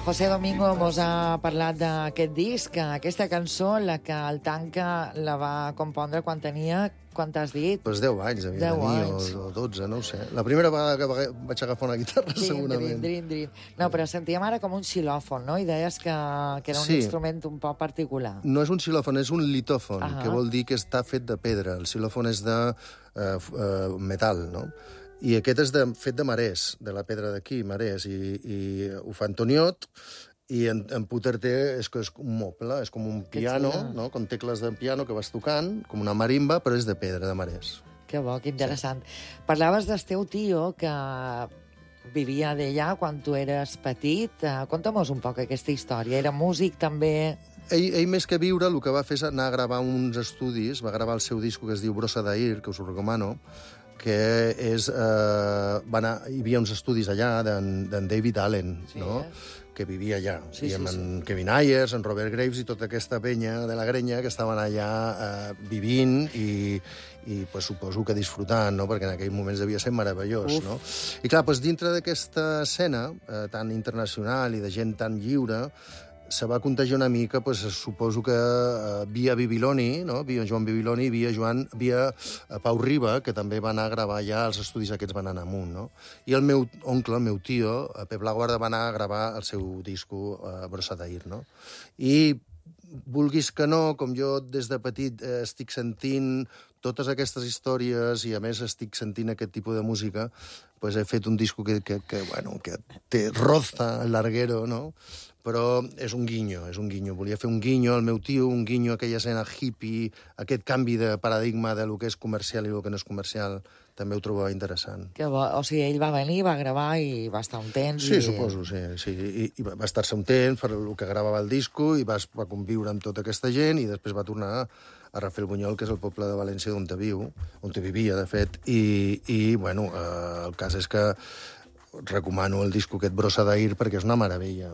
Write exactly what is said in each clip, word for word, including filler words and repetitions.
José Domingo mos ha parlat d'aquest disc, aquesta cançó, la que el Tanca la va compondre quan tenia, quan t'has dit? Pues deu anys, devia tenir, o, o dotze, no ho sé. La primera vegada que vaig agafar una guitarra, drin, segurament. Drin, drin, drin. No, però sentíem ara com un xilòfon, no? I deies que, que era un sí. instrument un poc particular. No és un xilòfon, és un litòfon, uh -huh. que vol dir que està fet de pedra. El xilòfon és de uh, uh, metal, no? I aquest és de, fet de marès, de la pedra d'aquí, marès, i, i ho fa Antoniot, i en, en Puter té, és, és un moble, és com un piano, no? Com tecles de piano que vas tocant, com una marimba, però és de pedra, de marès. Que bo, que interessant. Sí. Parlaves del teu tio, que vivia d'allà quan tu eres petit. Conta'm-nos un poc aquesta història. Era músic, també? Ell, ell, més que viure, el que va fer és anar a gravar uns estudis, va gravar el seu disco que es diu Brossa d'Air, que us ho recomano, que és... Eh, va anar, hi havia uns estudis allà d'en David Allen, sí, no? Eh? Que vivia allà, sí, i amb sí, en sí. Kevin Ayers, en Robert Graves i tota aquesta penya de la grenya que estaven allà eh, vivint i, i pues, suposo que disfrutant, no? Perquè en aquells moments devia ser meravellós. Uf. No? I clar, pues, dintre d'aquesta escena eh, tan internacional i de gent tan lliure, se va contagiar una mica, pues, suposo que uh, via Bibiloni, no? Via Joan Bibiloni, via, Joan, via uh, Pau Riba, que també va anar a gravar ja els estudis aquests van anar amunt, no? I el meu oncle, el meu tio, Pep Laguarda, va anar a gravar el seu disco uh, Brossa d'Air, no? I vulguis que no, com jo des de petit eh, estic sentint totes aquestes històries i a més estic sentint aquest tipus de música, pues he fet un disco que, que, que, bueno, que té roza el larguero, no? Però és un guinyo, és un guinyo. Volia fer un guinyo al meu tio, un guinyo a aquella escena hippie, aquest canvi de paradigma de lo que és comercial i lo que no és comercial, també ho trobava interessant. Que bo. O sigui, ell va venir, va gravar i va estar un temps... Sí, i... suposo, sí. sí. I, i va estar-se un temps per el que gravava el disco i va, va conviure amb tota aquesta gent i després va tornar a Rafelbunyol, que és el poble de València on te viu, on te vivia, de fet, i, i bueno, eh, el cas és que recomano el disco aquest Brossa d'Air perquè és una meravella.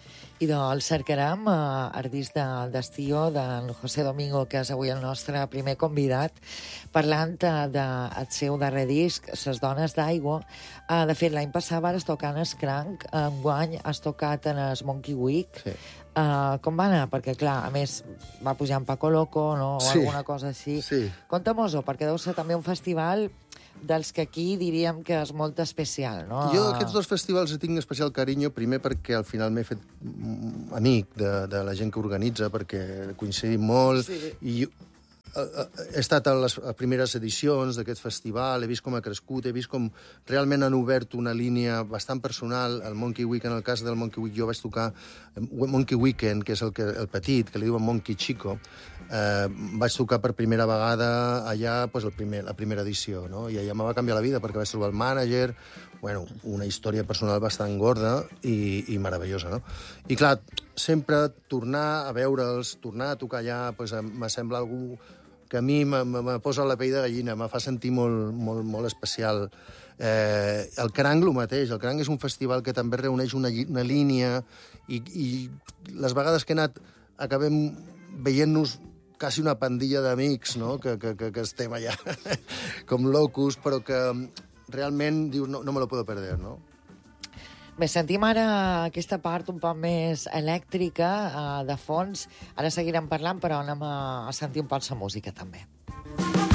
I doncs cercarem uh, el disc de, d'Estío, d'en José Domingo, que és avui el nostre primer convidat, parlant uh, del seu darrer disc, Ses dones d'aigua. Uh, de fet, l'any passat vas tocar en el Cranc, enguany has tocat en el Monkey Week. Sí. Uh, com va anar? Perquè, clar, a més, va pujar en Paco Loco, no? O sí. alguna cosa així. Sí. Conta-mos-ho, perquè deu ser també un festival dels que aquí diríem que és molt especial, no? Jo aquests dos festivals hi tinc especial carinyo, primer perquè al final m'he fet amic de, de la gent que organitza, perquè coincidim molt, sí. I he estat a les primeres edicions d'aquest festival, he vist com ha crescut, he vist com realment han obert una línia bastant personal. El Monkey Week, en el cas del Monkey Week, jo vaig tocar Monkey Weekend, que és el, que, el petit, que li diuen Monkey Chico. Eh, vaig tocar per primera vegada allà pues, el primer, la primera edició, no? I allà me va canviar la vida, perquè vaig trobar el mànager, bueno, una història personal bastant gorda i, i meravellosa, no? I clar, sempre tornar a veure'ls, tornar a tocar allà, pues, me sembla algú que a mi me, me posa la pell de gallina, me fa sentir molt, molt, molt especial. Eh, el Cranc, el mateix. El Cranc és un festival que també reuneix una, una línia i, i les vegades que he anat acabem veient-nos quasi una pandilla d'amics, no? que, que, que, que estem allà com locos, però que realment dius, no, no me lo puedo perder, no? Bé, sentim ara aquesta part un poc més elèctrica, uh, de fons. Ara seguirem parlant, però anem a, a sentir un poc la música, també.